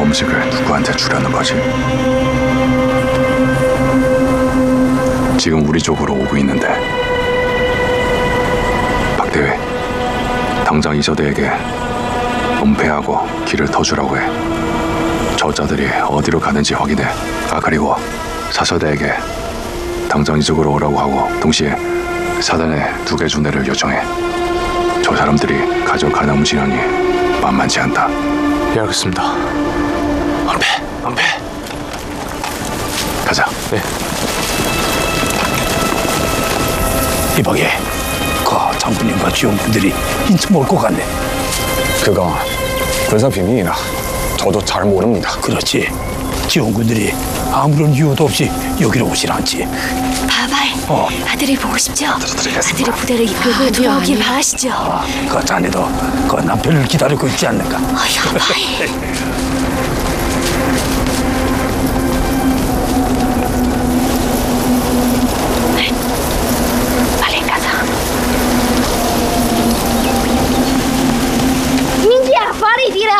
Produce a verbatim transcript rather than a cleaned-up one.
음식을 누구한테 주려는 거지? 지금 우리 쪽으로 오고 있는데 박대회, 당장 이서대에게 은폐하고 길을 터주라고 해. 저자들이 어디로 가는지 확인해. 아, 그리고 사서대에게 당장 이쪽으로 오라고 하고 동시에 사단에 두 개 준대를 요청해. 저 사람들이 가져가는 음식량이 만만치 않다. 예, 알겠습니다. 은폐, 은폐. 가자. 네. 이방에 그 장군님과 지원군들이 인천 올 것 같네. 그거 군사 비밀이라 저도 잘 모릅니다. 그렇지. 지원군들이 아무런 이유도 없이 여기로 오질 않지. 바바이, 어. 아들이 보고 싶죠? 드리겠습니다. 아들이 부대를 이끌고 돌아오길 바라시죠? 아, 그 자네도 그 남편을 기다리고 있지 않는가? 어, 여바이.